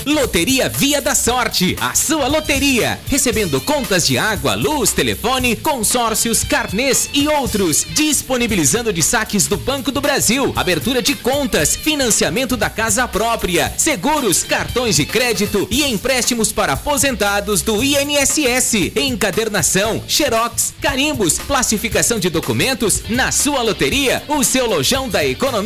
Loteria Via da Sorte, a sua loteria. Recebendo contas de água, luz, telefone, consórcios, carnês e outros. Disponibilizando de saques do Banco do Brasil, abertura de contas, financiamento da casa própria, seguros, cartões de crédito e empréstimos para aposentados do INSS. Encadernação, xerox, carimbos, plastificação de documentos. Na sua loteria, o seu lojão da economia